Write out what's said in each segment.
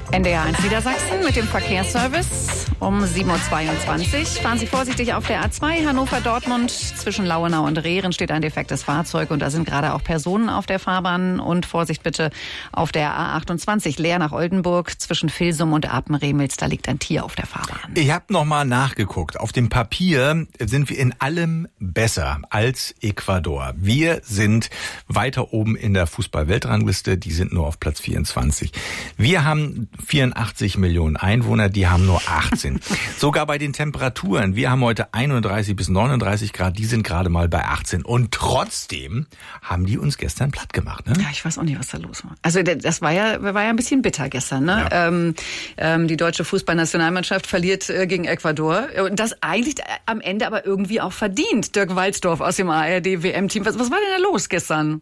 NDR 1 Niedersachsen mit dem Verkehrsservice um 7.22 Uhr. Fahren Sie vorsichtig auf der A2 Hannover-Dortmund. Zwischen Lauenau und Rehren steht ein defektes Fahrzeug und da sind gerade auch Personen auf der Fahrbahn. Und Vorsicht bitte auf der A28 Leer nach Oldenburg. Zwischen Vilsum und Apen-Remels, da liegt ein Tier auf der Fahrbahn. Ich habe nochmal nachgeguckt. Auf dem Papier sind wir in allem besser als Ecuador. Wir sind weiter oben in der Fußball-Weltrangliste. Die sind nur auf Platz 24. Wir haben 84 Millionen Einwohner, die haben nur 18. Sogar bei den Temperaturen, wir haben heute 31 bis 39 Grad, die sind gerade mal bei 18. Und trotzdem haben die uns gestern platt gemacht, ne? Ja, ich weiß auch nicht, was da los war. Also das war ja ein bisschen bitter gestern, ne? Ja. Die deutsche Fußballnationalmannschaft verliert gegen Ecuador. Und das eigentlich am Ende aber irgendwie auch verdient. Dirk Walzdorf aus dem ARD-WM-Team. Was war denn da los gestern?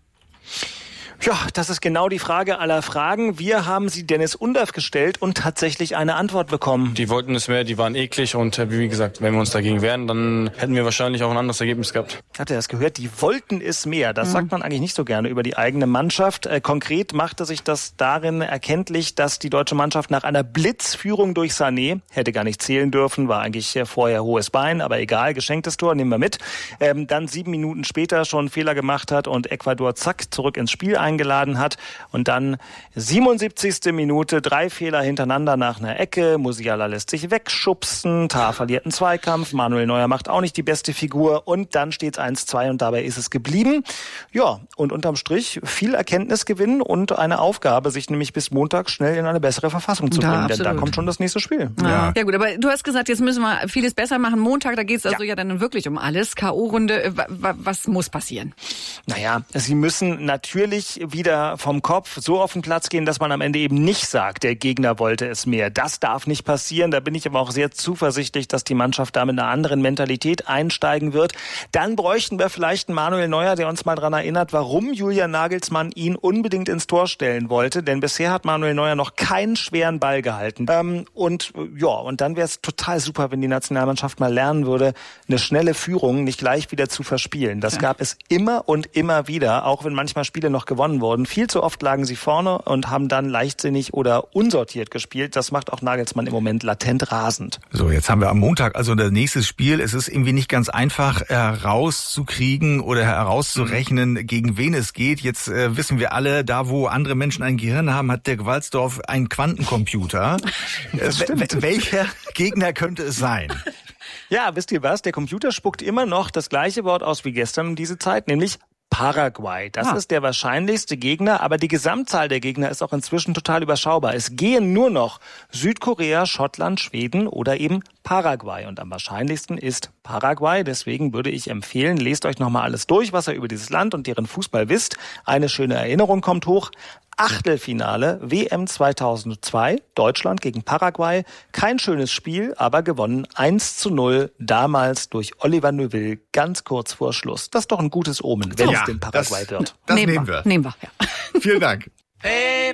Ja, das ist genau die Frage aller Fragen. Wir haben sie Dennis Undaff gestellt und tatsächlich eine Antwort bekommen. Die wollten es mehr, die waren eklig und wie gesagt, wenn wir uns dagegen wehren, dann hätten wir wahrscheinlich auch ein anderes Ergebnis gehabt. Hat er das gehört? Die wollten es mehr. Das sagt man eigentlich nicht so gerne über die eigene Mannschaft. Konkret machte sich das darin erkenntlich, dass die deutsche Mannschaft nach einer Blitzführung durch Sané, hätte gar nicht zählen dürfen, war eigentlich vorher hohes Bein, aber egal, geschenktes Tor, nehmen wir mit, dann 7 Minuten später schon Fehler gemacht hat und Ecuador zack zurück ins Spiel eingeladen hat und dann 77. Minute 3 Fehler hintereinander nach einer Ecke. Musiala lässt sich wegschubsen, Tah verliert einen Zweikampf, Manuel Neuer macht auch nicht die beste Figur und dann steht es 1-2 und dabei ist es geblieben. Ja, und unterm Strich viel Erkenntnisgewinn und eine Aufgabe, sich nämlich bis Montag schnell in eine bessere Verfassung zu bringen, denn da kommt schon das nächste Spiel. Ja gut, aber du hast gesagt, jetzt müssen wir vieles besser machen. Montag, da geht es also ja dann wirklich um alles. K.O.-Runde, was muss passieren? Naja, sie müssen natürlich wieder vom Kopf so auf den Platz gehen, dass man am Ende eben nicht sagt, der Gegner wollte es mehr. Das darf nicht passieren. Da bin ich aber auch sehr zuversichtlich, dass die Mannschaft da mit einer anderen Mentalität einsteigen wird. Dann bräuchten wir vielleicht einen Manuel Neuer, der uns mal daran erinnert, warum Julian Nagelsmann ihn unbedingt ins Tor stellen wollte. Denn bisher hat Manuel Neuer noch keinen schweren Ball gehalten. Und dann wäre es total super, wenn die Nationalmannschaft mal lernen würde, eine schnelle Führung nicht gleich wieder zu verspielen. Das gab es immer und immer wieder, auch wenn manchmal Spiele noch gewonnen wurden. Viel zu oft lagen sie vorne und haben dann leichtsinnig oder unsortiert gespielt. Das macht auch Nagelsmann im Moment latent rasend. So, jetzt haben wir am Montag also das nächste Spiel. Es ist irgendwie nicht ganz einfach herauszukriegen oder herauszurechnen, gegen wen es geht. Jetzt wissen wir alle, da wo andere Menschen ein Gehirn haben, hat Dirk Walzdorf einen Quantencomputer. Welcher Gegner könnte es sein? Ja, wisst ihr was? Der Computer spuckt immer noch das gleiche Wort aus wie gestern um diese Zeit, nämlich Paraguay. Das ist der wahrscheinlichste Gegner, aber die Gesamtzahl der Gegner ist auch inzwischen total überschaubar. Es gehen nur noch Südkorea, Schottland, Schweden oder eben Paraguay. Und am wahrscheinlichsten ist Paraguay. Deswegen würde ich empfehlen, lest euch nochmal alles durch, was ihr über dieses Land und deren Fußball wisst. Eine schöne Erinnerung kommt hoch. Achtelfinale WM 2002, Deutschland gegen Paraguay. Kein schönes Spiel, aber gewonnen 1-0, damals durch Oliver Neuville, ganz kurz vor Schluss. Das ist doch ein gutes Omen, wenn es den Paraguay wird. Das nehmen wir. Nehmen wir, ja. Vielen Dank.